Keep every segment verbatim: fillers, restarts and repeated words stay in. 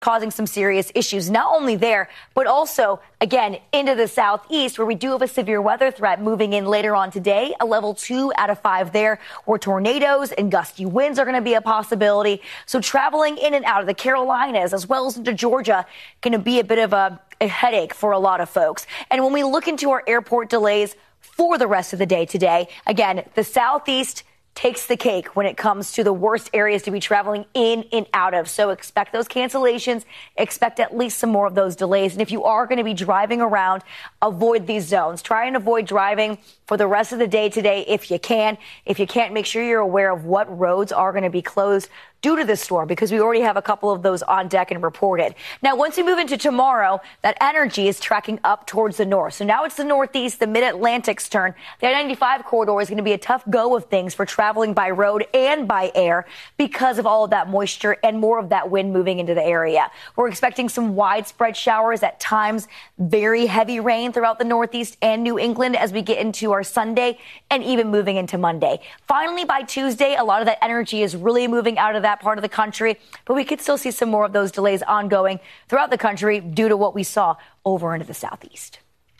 causing some serious issues, not only there, but also, again, into the southeast, where we do have a severe weather threat moving in later on today, a level two out of five there, where tornadoes and gusty winds are going to be a possibility. So traveling in and out of the Carolinas, as well as into Georgia, going to be a bit of a, a headache for a lot of folks. And when we look into our airport delays for the rest of the day today, again, the southeast takes the cake when it comes to the worst areas to be traveling in and out of. So expect those cancellations, expect at least some more of those delays. And if you are going to be driving around, avoid these zones. Try and avoid driving for the rest of the day today if you can. If you can't, make sure you're aware of what roads are going to be closed due to this storm, because we already have a couple of those on deck and reported. Now, once we move into tomorrow, that energy is tracking up towards the north. So now it's the northeast, the mid-Atlantic's turn. The I ninety-five corridor is going to be a tough go of things for traveling by road and by air because of all of that moisture and more of that wind moving into the area. We're expecting some widespread showers, at times very heavy rain throughout the northeast and New England as we get into our Sunday and even moving into Monday. Finally, by Tuesday, a lot of that energy is really moving out of that part of the country, but we could still see some more of those delays ongoing throughout the country due to what we saw over into the southeast.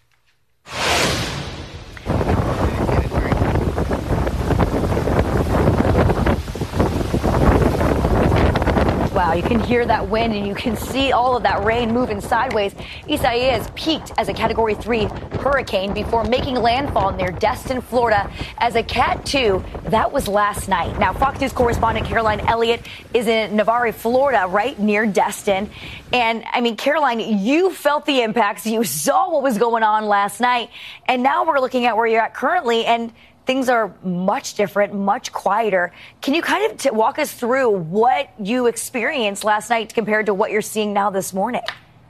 Wow, you can hear that wind and you can see all of that rain moving sideways. Isaias peaked as a Category three hurricane before making landfall near Destin, Florida as a Cat two. That was last night. Now, Fox News correspondent Caroline Elliott is in Navarre, Florida, right near Destin. And, I mean, Caroline, you felt the impacts. You saw what was going on last night. And now we're looking at where you're at currently, and things are much different, much quieter. Can you kind of t- walk us through what you experienced last night compared to what you're seeing now this morning?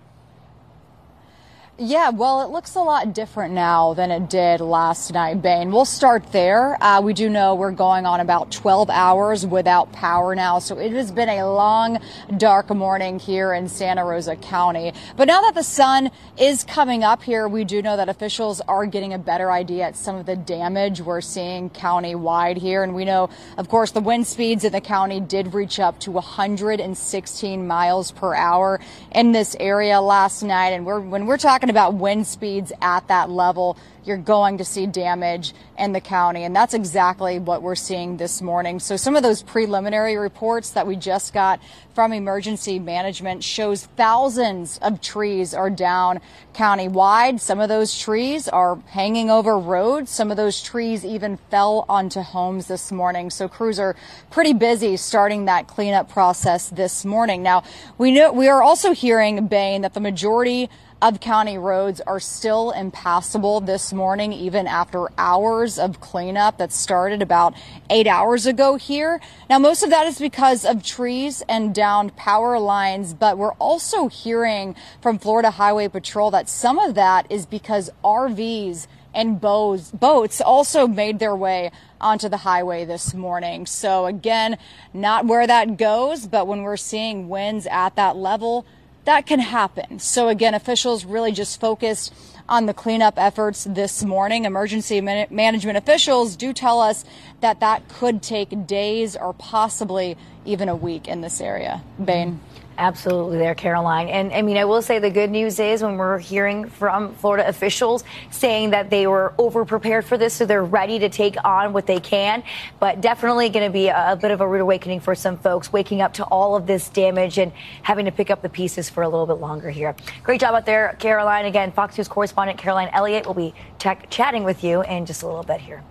Yeah, well, it looks a lot different now than it did last night, Bain. We'll start there. Uh, we do know we're going on about twelve hours without power now, so it has been a long, dark morning here in Santa Rosa County. But now that the sun is coming up here, we do know that officials are getting a better idea at some of the damage we're seeing county-wide here. And we know, of course, the wind speeds in the county did reach up to one hundred sixteen miles per hour in this area last night. And we're, when we're talking about wind speeds at that level, you're going to see damage in the county. And that's exactly what we're seeing this morning. So some of those preliminary reports that we just got from emergency management shows thousands of trees are down countywide. Some of those trees are hanging over roads. Some of those trees even fell onto homes this morning. So crews are pretty busy starting that cleanup process this morning. Now, we know we are also hearing, Bain, that the majority of county roads are still impassable this morning, even after hours of cleanup that started about eight hours ago here. Now, most of that is because of trees and downed power lines, but we're also hearing from Florida Highway Patrol that some of that is because R Vs and bows, boats also made their way onto the highway this morning. So again, not where that goes, but when we're seeing winds at that level, that can happen. So again, officials really just focused on the cleanup efforts this morning. Emergency man- management officials do tell us that that could take days or possibly even a week in this area. Bain. Absolutely there, Caroline. And I mean, I will say the good news is when we're hearing from Florida officials saying that they were over prepared for this, so they're ready to take on what they can. But definitely going to be a, a bit of a rude awakening for some folks, waking up to all of this damage and having to pick up the pieces for a little bit longer here. Great job out there, Caroline. Again, Fox News correspondent Caroline Elliott will be tech- chatting with you in just a little bit here.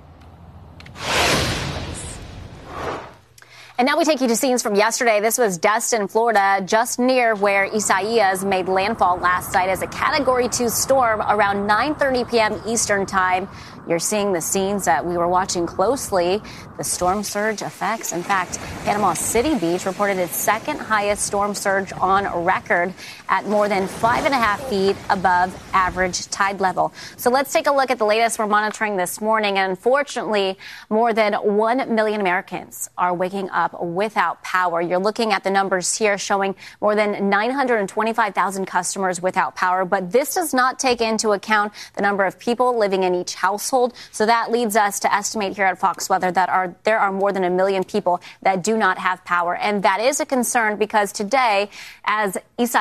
And now we take you to scenes from yesterday. This was Destin, Florida, just near where Isaias made landfall last night as a Category two storm around nine thirty p.m. Eastern time. You're seeing the scenes that we were watching closely, the storm surge effects. In fact, Panama City Beach reported its second highest storm surge on record at more than five and a half feet above average tide level. So let's take a look at the latest we're monitoring this morning. And unfortunately, more than one million Americans are waking up up without power. You're looking at the numbers here showing more than nine hundred twenty-five thousand customers without power. But this does not take into account the number of people living in each household. So that leads us to estimate here at Fox Weather that are there are more than a million people that do not have power. And that is a concern because today, as Isaiah